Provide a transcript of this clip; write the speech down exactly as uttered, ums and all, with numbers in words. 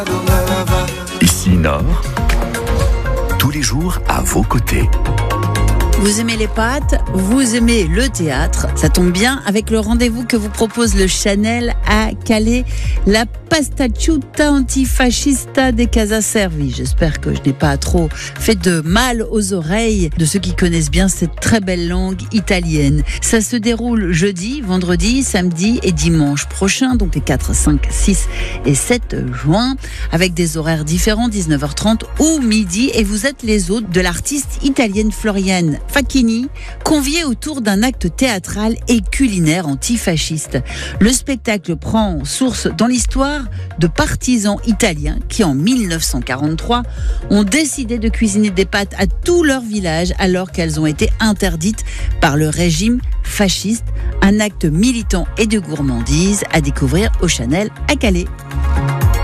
Ici Nord, tous les jours à vos côtés. Vous aimez les pâtes, vous aimez le théâtre, ça tombe bien avec le rendez-vous que vous propose le Chanel à Calais, la Pastaciuta Antifascista de Casa Servi. J'espère que je n'ai pas trop fait de mal aux oreilles de ceux qui connaissent bien cette très belle langue italienne. Ça se déroule jeudi, vendredi, samedi et dimanche prochain, donc les quatre, cinq, six et sept juin, avec des horaires différents, dix-neuf heures trente ou midi, et vous êtes les hôtes de l'artiste italienne Floriane Facchini, conviée autour d'un acte théâtral et culinaire antifasciste. Le spectacle prend source dans l'histoire de partisans italiens qui, en mille neuf cent quarante-trois, ont décidé de cuisiner des pâtes à tout leur village alors qu'elles ont été interdites par le régime fasciste. Un acte militant et de gourmandise à découvrir au Chanel à Calais.